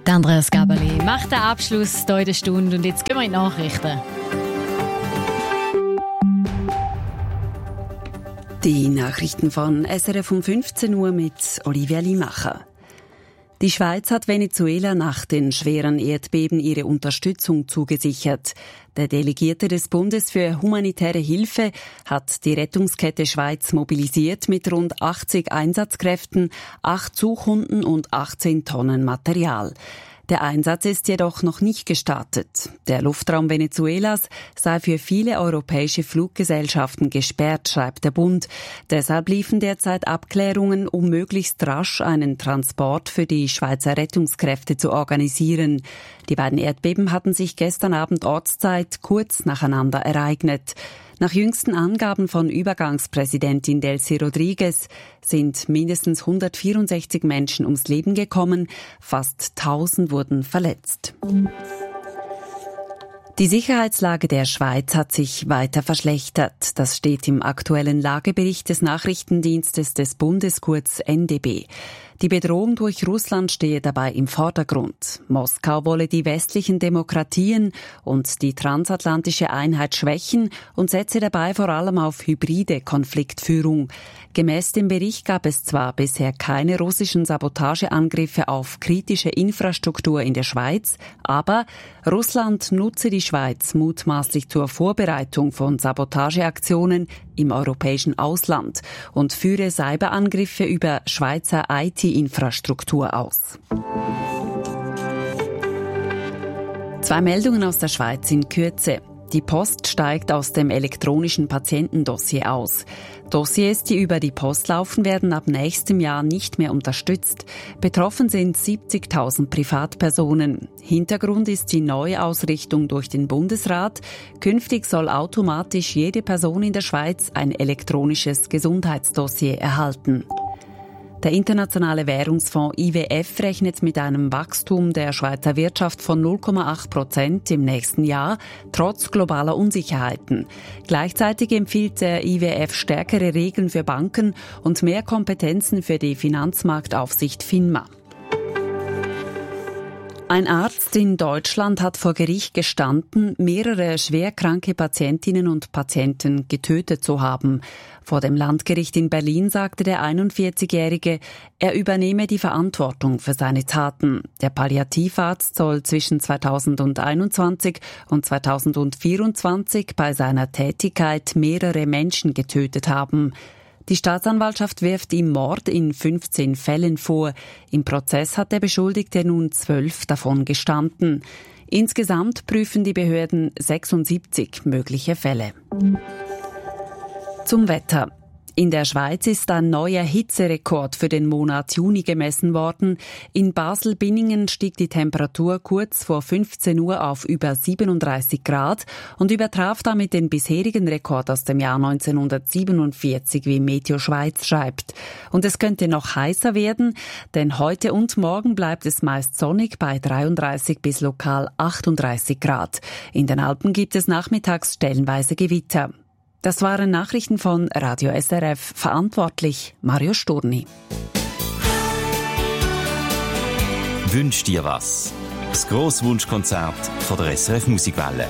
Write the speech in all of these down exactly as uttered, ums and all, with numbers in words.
Der Andreas Gaberli macht den Abschluss hier in der Stunde und jetzt gehen wir in die Nachrichten. Die Nachrichten von S R F um fünfzehn Uhr mit Olivia Limacher. Die Schweiz hat Venezuela nach den schweren Erdbeben ihre Unterstützung zugesichert. Der Delegierte des Bundes für humanitäre Hilfe hat die Rettungskette Schweiz mobilisiert mit rund achtzig Einsatzkräften, acht Suchhunden und achtzehn Tonnen Material. Der Einsatz ist jedoch noch nicht gestartet. Der Luftraum Venezuelas sei für viele europäische Fluggesellschaften gesperrt, schreibt der Bund. Deshalb liefen derzeit Abklärungen, um möglichst rasch einen Transport für die Schweizer Rettungskräfte zu organisieren. Die beiden Erdbeben hatten sich gestern Abend Ortszeit kurz nacheinander ereignet. Nach jüngsten Angaben von Übergangspräsidentin Delcy Rodriguez sind mindestens hundertvierundsechzig Menschen ums Leben gekommen, fast tausend wurden verletzt. Die Sicherheitslage der Schweiz hat sich weiter verschlechtert. Das steht im aktuellen Lagebericht des Nachrichtendienstes des Bundes, kurz N D B. Die Bedrohung durch Russland stehe dabei im Vordergrund. Moskau wolle die westlichen Demokratien und die transatlantische Einheit schwächen und setze dabei vor allem auf hybride Konfliktführung. Gemäß dem Bericht gab es zwar bisher keine russischen Sabotageangriffe auf kritische Infrastruktur in der Schweiz, aber Russland nutze die Schweiz mutmaßlich zur Vorbereitung von Sabotageaktionen im europäischen Ausland und führe Cyberangriffe über Schweizer I T-Infrastruktur aus. Zwei Meldungen aus der Schweiz in Kürze. Die Post steigt aus dem elektronischen Patientendossier aus. Dossiers, die über die Post laufen, werden ab nächstem Jahr nicht mehr unterstützt. Betroffen sind siebzigtausend Privatpersonen. Hintergrund ist die Neuausrichtung durch den Bundesrat. Künftig soll automatisch jede Person in der Schweiz ein elektronisches Gesundheitsdossier erhalten. Der Internationale Währungsfonds I W F rechnet mit einem Wachstum der Schweizer Wirtschaft von null Komma acht Prozent im nächsten Jahr, trotz globaler Unsicherheiten. Gleichzeitig empfiehlt der I W F stärkere Regeln für Banken und mehr Kompetenzen für die Finanzmarktaufsicht FINMA. Ein Arzt in Deutschland hat vor Gericht gestanden, mehrere schwerkranke Patientinnen und Patienten getötet zu haben. Vor dem Landgericht in Berlin sagte der einundvierzigjährige, er übernehme die Verantwortung für seine Taten. Der Palliativarzt soll zwischen zweitausendeinundzwanzig und zweitausendvierundzwanzig bei seiner Tätigkeit mehrere Menschen getötet haben. Die Staatsanwaltschaft wirft ihm Mord in fünfzehn Fällen vor. Im Prozess hat der Beschuldigte nun zwölf davon gestanden. Insgesamt prüfen die Behörden sechsundsiebzig mögliche Fälle. Zum Wetter. In der Schweiz ist ein neuer Hitzerekord für den Monat Juni gemessen worden. In Basel-Binningen stieg die Temperatur kurz vor fünfzehn Uhr auf über siebenunddreißig Grad und übertraf damit den bisherigen Rekord aus dem Jahr neunzehnhundertsiebenundvierzig, wie Meteo Schweiz schreibt. Und es könnte noch heißer werden, denn heute und morgen bleibt es meist sonnig bei dreiunddreißig bis lokal achtunddreißig Grad. In den Alpen gibt es nachmittags stellenweise Gewitter. Das waren Nachrichten von Radio S R F, verantwortlich Mario Sturni. Wünsch dir was? Das Grosswunschkonzert von der S R F Musikwelle.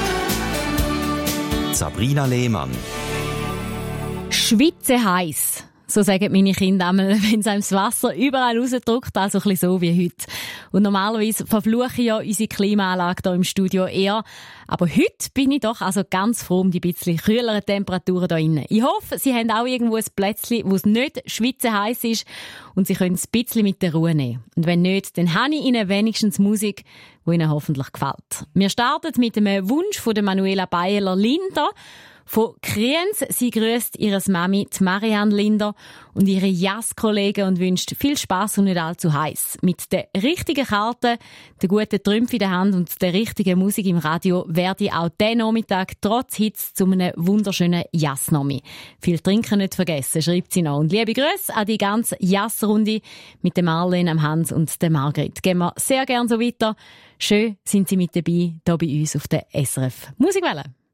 Sabrina Lehmann. Schwitze heiß. So sagen meine Kinder einmal, wenn es einem das Wasser überall rausdrückt, also ein bisschen so wie heute. Und normalerweise verfluche ich ja unsere Klimaanlage hier im Studio eher. Aber heute bin ich doch also ganz froh um die bisschen kühleren Temperaturen hier innen. Ich hoffe, Sie haben auch irgendwo ein Plätzchen, wo es nicht schwitzeheiß ist und Sie können es ein bisschen mit der Ruhe nehmen. Und wenn nicht, dann habe ich Ihnen wenigstens Musik, die Ihnen hoffentlich gefällt. Wir starten mit einem Wunsch von der Manuela Baeyler-Linder. Von Kriens, sie grüßt ihre Mami, die Marianne Linder, und ihre Jazz-Kollegen und wünscht viel Spass und nicht allzu heiß. Mit der richtigen Karte, der guten Trümpfe in der Hand und der richtigen Musik im Radio werde ich auch diesen Nachmittag trotz Hitze zu einem wunderschönen Jazz-Nomi. Viel trinken nicht vergessen, schreibt sie noch. Und liebe Grüße an die ganze Jazz-Runde mit dem Marlene, dem Hans und der Margrit. Gehen wir sehr gern so weiter. Schön sind Sie mit dabei, hier bei uns auf der S R F Musikwelle.